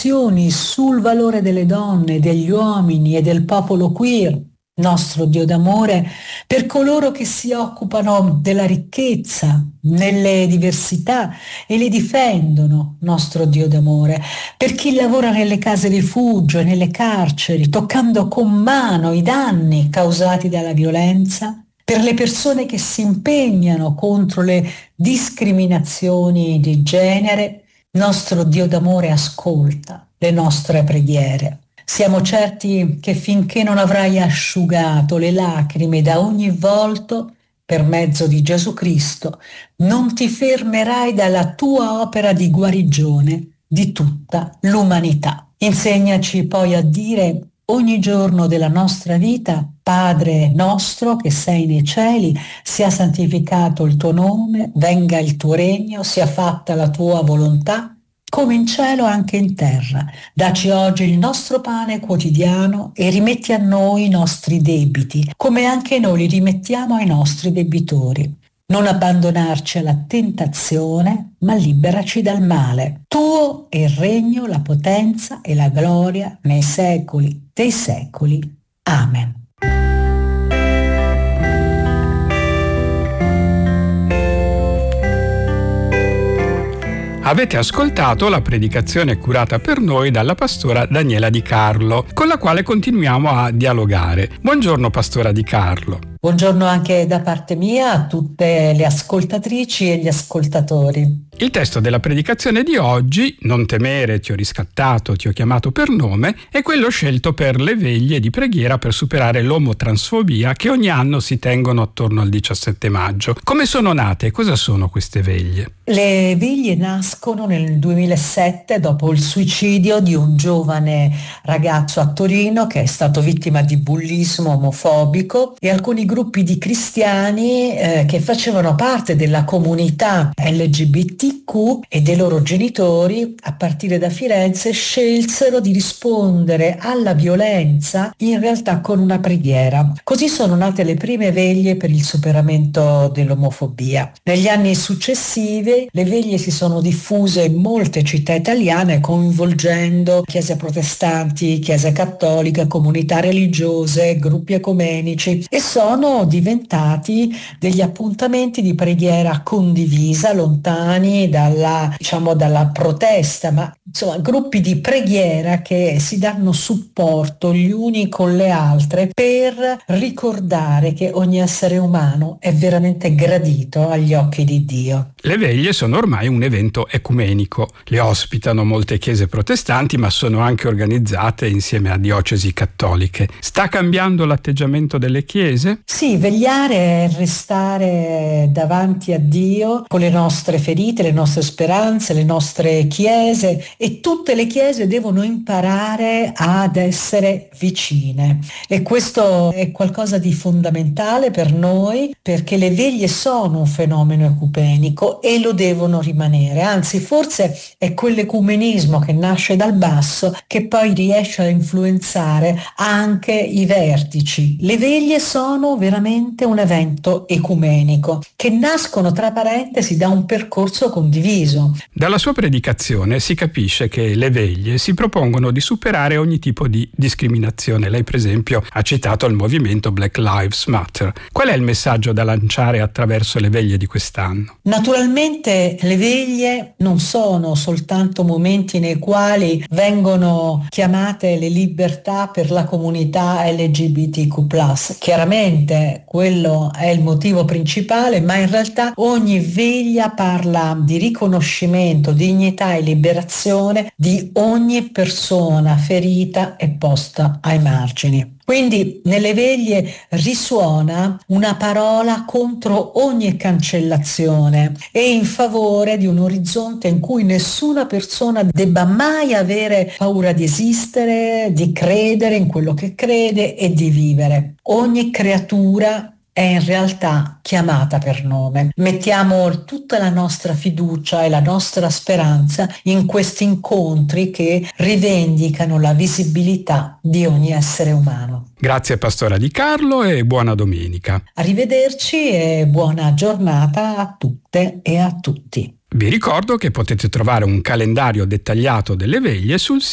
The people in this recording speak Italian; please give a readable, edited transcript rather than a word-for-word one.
riflessioni sul valore delle donne, degli uomini e del popolo queer, nostro Dio d'amore, per coloro che si occupano della ricchezza nelle diversità e le difendono, nostro Dio d'amore, per chi lavora nelle case rifugio e nelle carceri, toccando con mano i danni causati dalla violenza, per le persone che si impegnano contro le discriminazioni di genere, nostro Dio d'amore ascolta le nostre preghiere. Siamo certi che finché non avrai asciugato le lacrime da ogni volto, per mezzo di Gesù Cristo, non ti fermerai dalla tua opera di guarigione di tutta l'umanità. Insegnaci poi a dire ogni giorno della nostra vita: Padre nostro che sei nei cieli, sia santificato il tuo nome, venga il tuo regno, sia fatta la tua volontà, come in cielo anche in terra. Dacci oggi il nostro pane quotidiano e rimetti a noi i nostri debiti, come anche noi li rimettiamo ai nostri debitori. Non abbandonarci alla tentazione, ma liberaci dal male. Tuo è il regno, la potenza e la gloria nei secoli dei secoli. Amen. Avete ascoltato la predicazione curata per noi dalla pastora Daniela Di Carlo, con la quale continuiamo a dialogare. Buongiorno pastora Di Carlo. Buongiorno anche da parte mia a tutte le ascoltatrici e gli ascoltatori. Il testo della predicazione di oggi, non temere, ti ho riscattato, ti ho chiamato per nome, è quello scelto per le veglie di preghiera per superare l'omotransfobia che ogni anno si tengono attorno al 17 maggio. Come sono nate? Cosa sono queste veglie? Le veglie nascono nel 2007 dopo il suicidio di un giovane ragazzo a Torino che è stato vittima di bullismo omofobico, e alcuni gruppi di cristiani che facevano parte della comunità LGBTQ e dei loro genitori a partire da Firenze scelsero di rispondere alla violenza in realtà con una preghiera. Così sono nate le prime veglie per il superamento dell'omofobia. Negli anni successivi le veglie si sono diffuse in molte città italiane, coinvolgendo chiese protestanti, chiese cattoliche, comunità religiose, gruppi ecumenici, e sono diventati degli appuntamenti di preghiera condivisa, lontani dalla protesta, ma insomma gruppi di preghiera che si danno supporto gli uni con le altre per ricordare che ogni essere umano è veramente gradito agli occhi di Dio. Le veglie sono ormai un evento ecumenico. Le ospitano molte chiese protestanti, ma sono anche organizzate insieme a diocesi cattoliche. Sta cambiando l'atteggiamento delle chiese? Sì, vegliare è restare davanti a Dio con le nostre ferite, le nostre speranze, le nostre chiese, e tutte le chiese devono imparare ad essere vicine. E questo è qualcosa di fondamentale per noi, perché le veglie sono un fenomeno ecumenico e lo devono rimanere. Anzi, forse è quell'ecumenismo che nasce dal basso che poi riesce a influenzare anche i vertici. Le veglie sono veramente un evento ecumenico che nascono, tra parentesi, da un percorso condiviso. Dalla sua predicazione si capisce che le veglie si propongono di superare ogni tipo di discriminazione. Lei, per esempio, ha citato il movimento Black Lives Matter. Qual è il messaggio da lanciare attraverso le veglie di quest'anno? Naturalmente le veglie non sono soltanto momenti nei quali vengono chiamate le libertà per la comunità LGBTQ+. Chiaramente quello è il motivo principale, ma in realtà ogni veglia parla di riconoscimento, dignità e liberazione di ogni persona ferita e posta ai margini. Quindi nelle veglie risuona una parola contro ogni cancellazione e in favore di un orizzonte in cui nessuna persona debba mai avere paura di esistere, di credere in quello che crede e di vivere. Ogni creatura è in realtà chiamata per nome. Mettiamo tutta la nostra fiducia e la nostra speranza in questi incontri che rivendicano la visibilità di ogni essere umano. Grazie pastora Di Carlo e buona domenica. Arrivederci e buona giornata a tutte e a tutti. Vi ricordo che potete trovare un calendario dettagliato delle veglie sul